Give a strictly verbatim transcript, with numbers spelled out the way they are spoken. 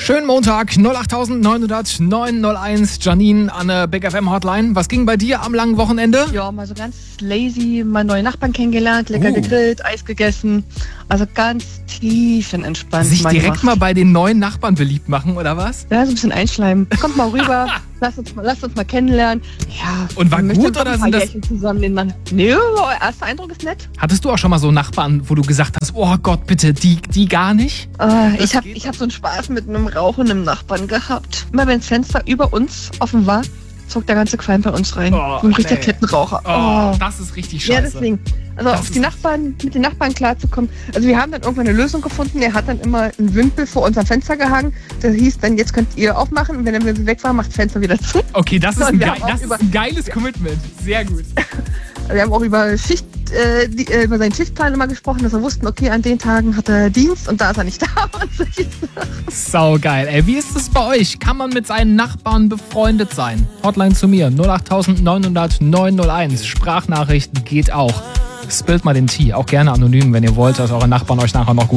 Schönen Montag, null acht neun null null neun null eins, Janine an der Big F M Hotline. Was ging bei dir am langen Wochenende? Ja, mal so ganz lazy, mal neue Nachbarn kennengelernt, lecker Oh. gegrillt, Eis gegessen. Also ganz tiefenentspannt. Sich mal direkt gemacht. mal bei den neuen Nachbarn beliebt machen, oder was? Ja, so ein bisschen einschleimen. Kommt mal rüber, lasst uns mal, lasst uns mal kennenlernen. Ja. Und war man möchte gut, doch oder ein sind paar das- Jährchen zusammen den Mann. Nee, erster Eindruck ist nett. Hattest du auch schon mal so Nachbarn, wo du gesagt hast, oh Gott, bitte, die, die gar nicht? Äh, ich Das habe geht ich hab so einen Spaß mit einem rauchenden Nachbarn gehabt. Immer wenn das Fenster über uns offen war, zog der ganze Qualm bei uns rein. Oh, so ein richtiger nee. Kettenraucher. Oh, Oh. das ist richtig Ja, scheiße. deswegen. Also Das auf ist die Nachbarn, mit den Nachbarn klarzukommen. Also wir haben dann irgendwann eine Lösung gefunden. Er hat dann immer einen Wimpel vor unserem Fenster gehangen. Das hieß dann, jetzt könnt ihr aufmachen. Und wenn der Wimpel weg war, macht das Fenster wieder zu. Okay, das ist, So, ein, und wir geil, haben auch das ist über- ein geiles Commitment. Sehr gut. Wir haben auch über Schicht, äh, die, äh, über seinen Schichtplan immer gesprochen, dass wir wussten, okay, an den Tagen hat er Dienst und da ist er nicht da. Und solche Sachen. Sau geil. Ey, wie ist es bei euch? Kann man mit seinen Nachbarn befreundet sein? Hotline zu mir, null acht neun null null neun null eins. Sprachnachrichten geht auch. Spillt mal den Tee, auch gerne anonym, wenn ihr wollt, dass eure Nachbarn euch nachher noch gut